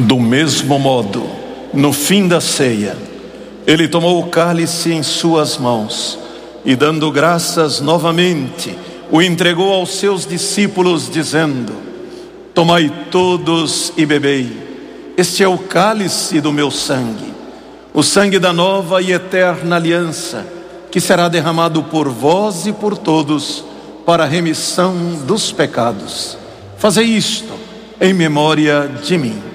Do mesmo modo, no fim da ceia, ele tomou o cálice em suas mãos e, dando graças novamente, o entregou aos seus discípulos, dizendo: tomai todos e bebei, este é o cálice do meu sangue, o sangue da nova e eterna aliança, que será derramado por vós e por todos para a remissão dos pecados. Fazei isto em memória de mim.